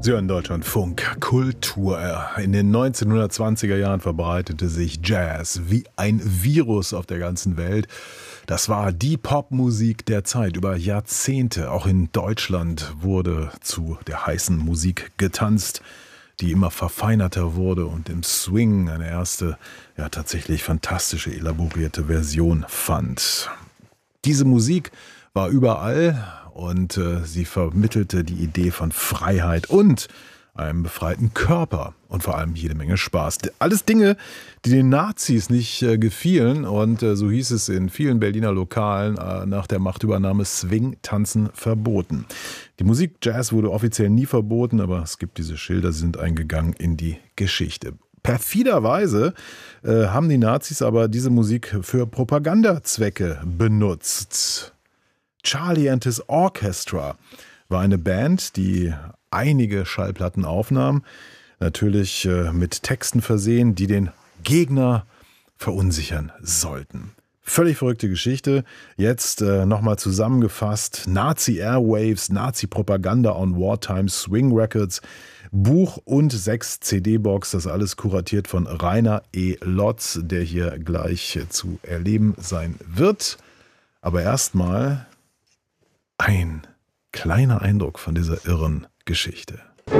Sie hören Deutschlandfunk Kultur. In den 1920er Jahren verbreitete sich Jazz wie ein Virus auf der ganzen Welt. Das war die Popmusik der Zeit. Über Jahrzehnte, auch in Deutschland, wurde zu der heißen Musik getanzt, die immer verfeinerter wurde und im Swing eine erste, ja tatsächlich fantastische, elaborierte Version fand. Diese Musik war überall und sie vermittelte die Idee von Freiheit und einem befreiten Körper und vor allem jede Menge Spaß. Alles Dinge, die den Nazis nicht gefielen, und so hieß es in vielen Berliner Lokalen nach der Machtübernahme: Swing-Tanzen verboten. Die Musik Jazz wurde offiziell nie verboten, aber es gibt diese Schilder, sie sind eingegangen in die Geschichte. Perfiderweise haben die Nazis aber diese Musik für Propagandazwecke benutzt. Charlie and his Orchestra war eine Band, die einige Schallplatten aufnahm, natürlich mit Texten versehen, die den Gegner verunsichern sollten. Völlig verrückte Geschichte. Jetzt nochmal zusammengefasst: Nazi Airwaves, Nazi-Propaganda on Wartime Swing Records, Buch und 6 CD-Box, das alles kuratiert von Rainer E. Lotz, der hier gleich zu erleben sein wird. Aber erstmal ein kleiner Eindruck von dieser irren Geschichte.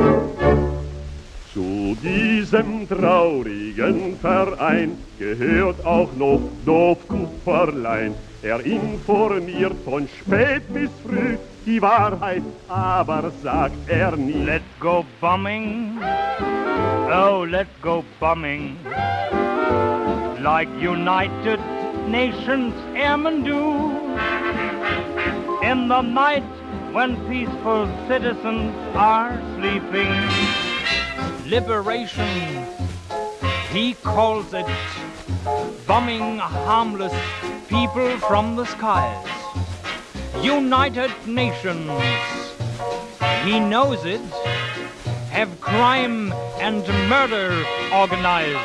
Zu diesem traurigen Verein gehört auch noch Doofkupferlein. Er informiert von spät bis früh die Wahrheit, aber sagt er nie. Let's go bombing, oh let's go bombing, like United Nations airmen do. In the night when peaceful citizens are sleeping, liberation, he calls it, bombing harmless people from the skies. United Nations, he knows it, have crime and murder organized.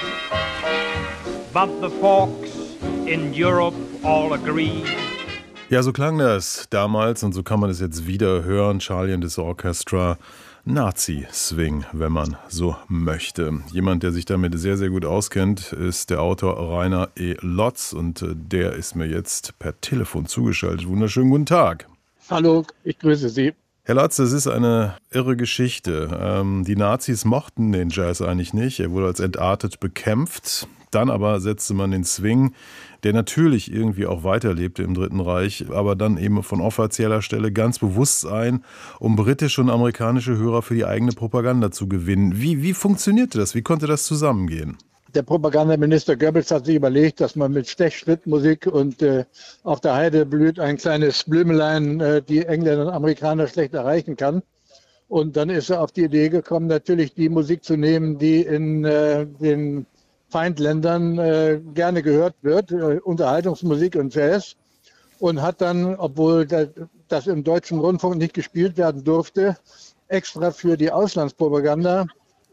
But the folks in Europe all agree. Ja, so klang das damals und so kann man es jetzt wieder hören. Charlie and his Orchestra, Nazi-Swing, wenn man so möchte. Jemand, der sich damit sehr, sehr gut auskennt, ist der Autor Rainer E. Lotz, und der ist mir jetzt per Telefon zugeschaltet. Wunderschönen guten Tag. Hallo, ich grüße Sie. Herr Lotz, das ist eine irre Geschichte. Die Nazis mochten den Jazz eigentlich nicht. Er wurde als entartet bekämpft. Dann aber setzte man den Swing, der natürlich irgendwie auch weiterlebte im Dritten Reich, aber dann eben von offizieller Stelle ganz bewusst ein, um britische und amerikanische Hörer für die eigene Propaganda zu gewinnen. Wie funktionierte das? Wie konnte das zusammengehen? Der Propagandaminister Goebbels hat sich überlegt, dass man mit Stechschrittmusik und auf der Heide blüht ein kleines Blümelein, die Engländer und Amerikaner schlecht erreichen kann. Und dann ist er auf die Idee gekommen, natürlich die Musik zu nehmen, die in den Feindländern gerne gehört wird, Unterhaltungsmusik und Jazz, und hat dann, obwohl das im deutschen Rundfunk nicht gespielt werden durfte, extra für die Auslandspropaganda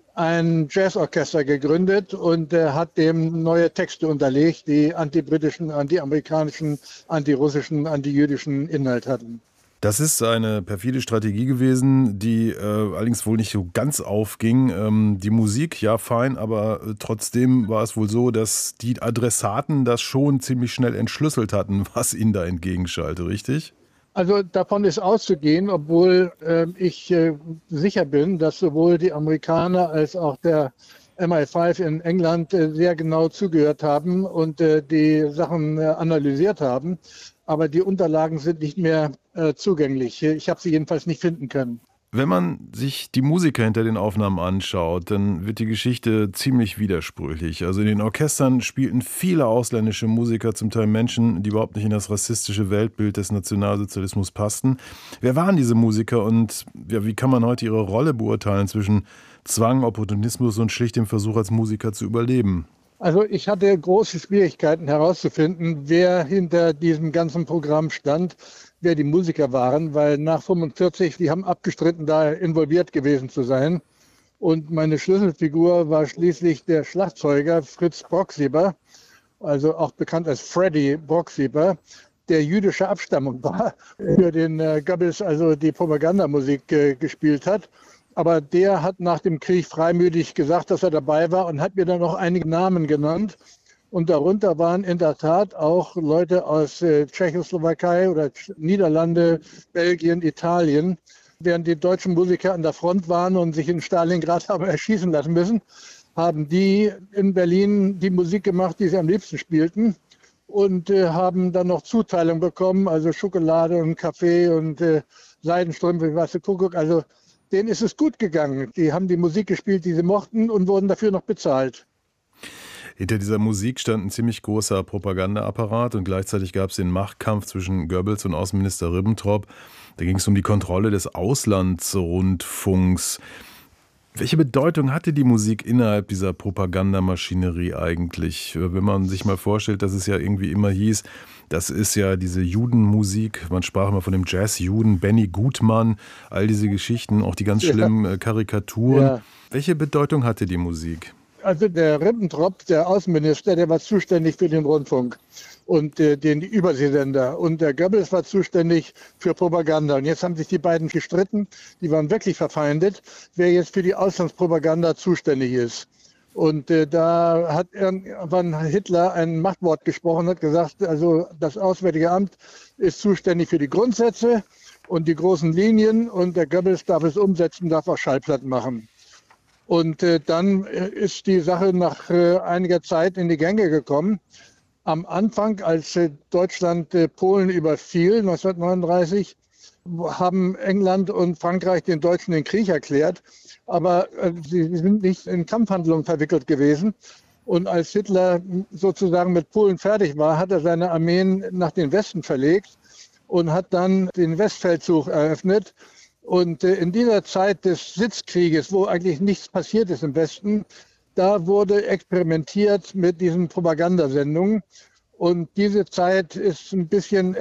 ein Jazzorchester gegründet und hat dem neue Texte unterlegt, die antibritischen, antiamerikanischen, antirussischen, antijüdischen Inhalt hatten. Das ist eine perfide Strategie gewesen, die allerdings wohl nicht so ganz aufging. Die Musik, ja fein, aber trotzdem war es wohl so, dass die Adressaten das schon ziemlich schnell entschlüsselt hatten, was ihnen da entgegenschallte, richtig? Also davon ist auszugehen, obwohl ich sicher bin, dass sowohl die Amerikaner als auch der MI5 in England sehr genau zugehört haben und die Sachen analysiert haben. Aber die Unterlagen sind nicht mehr zugänglich. Ich habe sie jedenfalls nicht finden können. Wenn man sich die Musiker hinter den Aufnahmen anschaut, dann wird die Geschichte ziemlich widersprüchlich. Also in den Orchestern spielten viele ausländische Musiker, zum Teil Menschen, die überhaupt nicht in das rassistische Weltbild des Nationalsozialismus passten. Wer waren diese Musiker und wie kann man heute ihre Rolle beurteilen zwischen Zwang, Opportunismus und schlicht dem Versuch, als Musiker zu überleben? Also ich hatte große Schwierigkeiten herauszufinden, wer hinter diesem ganzen Programm stand, wer die Musiker waren, weil nach 1945, die haben abgestritten, da involviert gewesen zu sein. Und meine Schlüsselfigur war schließlich der Schlagzeuger Fritz Brocksieber, also auch bekannt als Freddy Brocksieber, der jüdischer Abstammung war, für den Goebbels also die Propagandamusik gespielt hat. Aber der hat nach dem Krieg freimütig gesagt, dass er dabei war und hat mir dann noch einige Namen genannt. Und darunter waren in der Tat auch Leute aus Tschechoslowakei oder Niederlande, Belgien, Italien. Während die deutschen Musiker an der Front waren und sich in Stalingrad haben erschießen lassen müssen, haben die in Berlin die Musik gemacht, die sie am liebsten spielten. Und haben dann noch Zuteilung bekommen, also Schokolade und Kaffee und Seidenstrümpfe, weiße Kuckuck. Also denen ist es gut gegangen. Die haben die Musik gespielt, die sie mochten und wurden dafür noch bezahlt. Hinter dieser Musik stand ein ziemlich großer Propagandaapparat und gleichzeitig gab es den Machtkampf zwischen Goebbels und Außenminister Ribbentrop. Da ging es um die Kontrolle des Auslandsrundfunks. Welche Bedeutung hatte die Musik innerhalb dieser Propagandamaschinerie eigentlich? Wenn man sich mal vorstellt, dass es ja irgendwie immer hieß, das ist ja diese Judenmusik, man sprach immer von dem Jazz-Juden, Benny Gutmann, all diese Geschichten, auch die ganz schlimmen Karikaturen. Ja. Welche Bedeutung hatte die Musik? Also der Ribbentrop, der Außenminister, der war zuständig für den Rundfunk und den Überseesender. Und der Goebbels war zuständig für Propaganda. Und jetzt haben sich die beiden gestritten. Die waren wirklich verfeindet, wer jetzt für die Auslandspropaganda zuständig ist. Und da hat irgendwann Hitler ein Machtwort gesprochen, hat gesagt, also das Auswärtige Amt ist zuständig für die Grundsätze und die großen Linien. Und der Goebbels darf es umsetzen, darf auch Schallplatten machen. Und dann ist die Sache nach einiger Zeit in die Gänge gekommen. Am Anfang, als Deutschland Polen überfiel, 1939, haben England und Frankreich den Deutschen den Krieg erklärt. Aber sie sind nicht in Kampfhandlungen verwickelt gewesen. Und als Hitler sozusagen mit Polen fertig war, hat er seine Armeen nach den Westen verlegt und hat dann den Westfeldzug eröffnet. Und in dieser Zeit des Sitzkrieges, wo eigentlich nichts passiert ist im Westen, da wurde experimentiert mit diesen Propagandasendungen. Und diese Zeit ist ein bisschen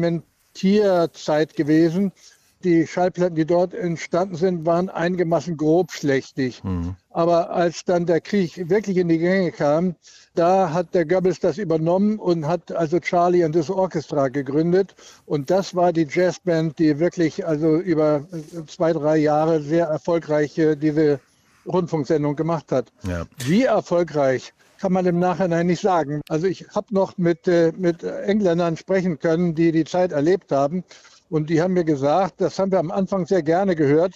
Experimentierzeit gewesen. Die Schallplatten, die dort entstanden sind, waren einigermaßen grobschlächtig. Aber als dann der Krieg wirklich in die Gänge kam, da hat der Goebbels das übernommen und hat also Charlie and his Orchestra gegründet. Und das war die Jazzband, die wirklich also über 2-3 Jahre sehr erfolgreich diese Rundfunksendung gemacht hat. Ja. Wie erfolgreich kann man im Nachhinein nicht sagen. Also ich habe noch mit Engländern sprechen können, die die Zeit erlebt haben. Und die haben mir gesagt, das haben wir am Anfang sehr gerne gehört.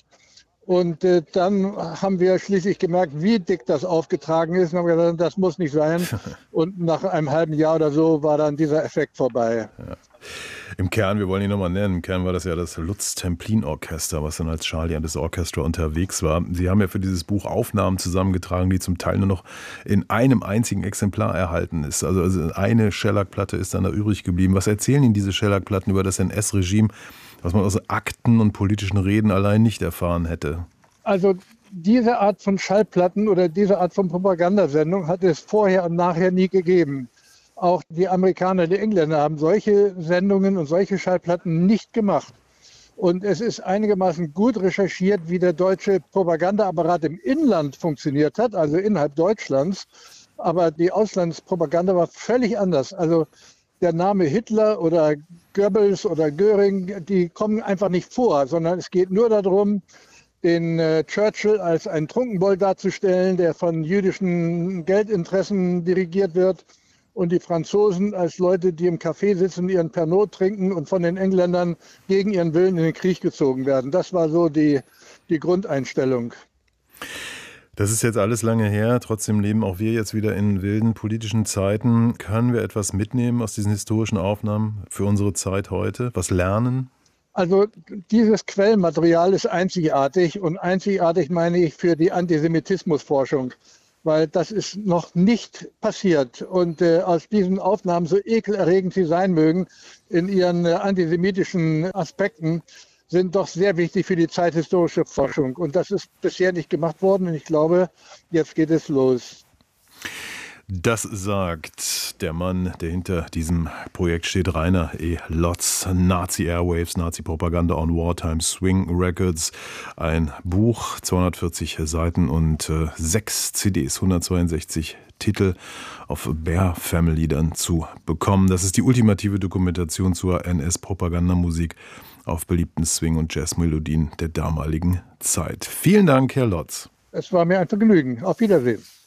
Und dann haben wir schließlich gemerkt, wie dick das aufgetragen ist. Und haben gesagt, das muss nicht sein. Und nach einem halben Jahr oder so war dann dieser Effekt vorbei. Ja. Im Kern, wir wollen ihn nochmal nennen, im Kern war das ja das Lutz-Templin-Orchester, was dann als Charlie and his Orchestra unterwegs war. Sie haben ja für dieses Buch Aufnahmen zusammengetragen, die zum Teil nur noch in einem einzigen Exemplar erhalten ist. Also eine Shellac-Platte ist dann da übrig geblieben. Was erzählen Ihnen diese Shellac-Platten über das NS-Regime, was man aus Akten und politischen Reden allein nicht erfahren hätte? Also diese Art von Schallplatten oder diese Art von Propagandasendung hat es vorher und nachher nie gegeben. Auch die Amerikaner, die Engländer haben solche Sendungen und solche Schallplatten nicht gemacht. Und es ist einigermaßen gut recherchiert, wie der deutsche Propagandaapparat im Inland funktioniert hat, also innerhalb Deutschlands. Aber die Auslandspropaganda war völlig anders. Also der Name Hitler oder Goebbels oder Göring, die kommen einfach nicht vor, sondern es geht nur darum, den Churchill als einen Trunkenbold darzustellen, der von jüdischen Geldinteressen dirigiert wird. Und die Franzosen als Leute, die im Café sitzen, ihren Pernod trinken und von den Engländern gegen ihren Willen in den Krieg gezogen werden. Das war so die Grundeinstellung. Das ist jetzt alles lange her. Trotzdem leben auch wir jetzt wieder in wilden politischen Zeiten. Können wir etwas mitnehmen aus diesen historischen Aufnahmen für unsere Zeit heute? Was lernen? Also dieses Quellenmaterial ist einzigartig. Und einzigartig meine ich für die Antisemitismusforschung. Weil das ist noch nicht passiert. Und aus diesen Aufnahmen, so ekelerregend sie sein mögen, in ihren antisemitischen Aspekten, sind doch sehr wichtig für die zeithistorische Forschung. Und das ist bisher nicht gemacht worden. Und ich glaube, jetzt geht es los. Das sagt der Mann, der hinter diesem Projekt steht, Rainer E. Lotz, Nazi Airwaves, Nazi-Propaganda on Wartime Swing Records. Ein Buch, 240 Seiten und 6 CDs, 162 Titel auf Bear Family dann zu bekommen. Das ist die ultimative Dokumentation zur NS-Propagandamusik auf beliebten Swing- und Jazzmelodien der damaligen Zeit. Vielen Dank, Herr Lotz. Es war mir ein Vergnügen. Auf Wiedersehen.